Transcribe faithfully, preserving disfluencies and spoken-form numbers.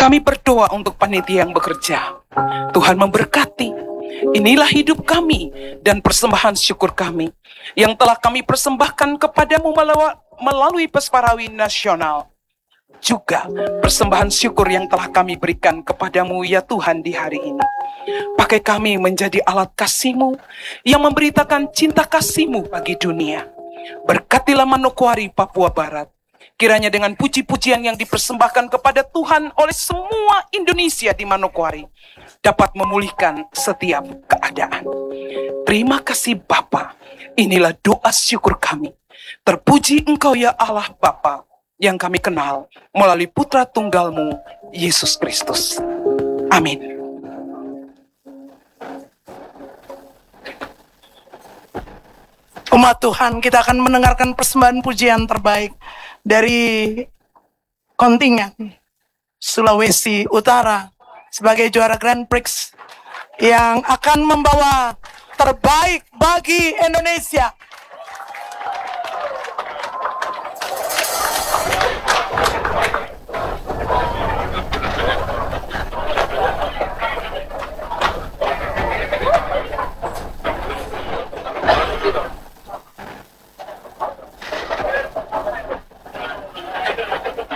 Kami berdoa untuk panitia yang bekerja. Tuhan memberkati. Inilah hidup kami dan persembahan syukur kami yang telah kami persembahkan kepadamu melalui Pesparawi Nasional. Juga persembahan syukur yang telah kami berikan kepadamu ya Tuhan di hari ini. Pakai kami menjadi alat kasih-Mu yang memberitakan cinta kasih-Mu bagi dunia. Berkatilah Manokwari, Papua Barat. Kiranya dengan puji-pujian yang dipersembahkan kepada Tuhan oleh semua Indonesia di Manokwari dapat memulihkan setiap keadaan. Terima kasih Bapa. Inilah doa syukur kami. Terpuji Engkau ya Allah Bapa yang kami kenal melalui Putra Tunggal-Mu, Yesus Kristus. Amin. Umat Tuhan, kita akan mendengarkan persembahan pujian terbaik dari kontingen Sulawesi Utara sebagai juara Grand Prix yang akan membawa terbaik bagi Indonesia.